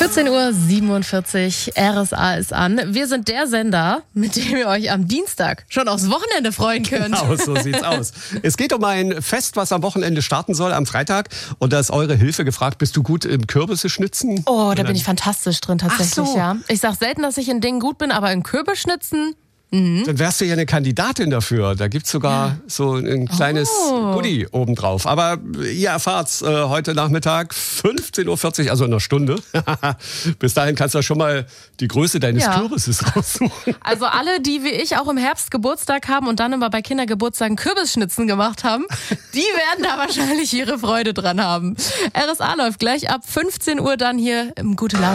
14:47 Uhr, RSA ist an. Wir sind der Sender, mit dem ihr euch am Dienstag schon aufs Wochenende freuen könnt. Genau, so sieht's aus. Es geht um ein Fest, was am Wochenende starten soll, am Freitag. Und da ist eure Hilfe gefragt. Bist du gut im Kürbisse schnitzen? Oh, da bin ich fantastisch drin tatsächlich, Ach so. ja. Ich sag selten, dass ich in Dingen gut bin, aber in Kürbisschnitzen... Dann wärst du ja eine Kandidatin dafür. Da gibt's sogar so ein kleines Goodie obendrauf. Aber ihr erfahrt's heute Nachmittag 15:40 Uhr, also in einer Stunde. Bis dahin kannst du schon mal die Größe deines Kürbisses raussuchen. Also alle, die wie ich auch im Herbst Geburtstag haben und dann immer bei Kindergeburtstagen Kürbisschnitzen gemacht haben, die werden da wahrscheinlich ihre Freude dran haben. RSA läuft gleich ab 15 Uhr dann hier im Gute Laune.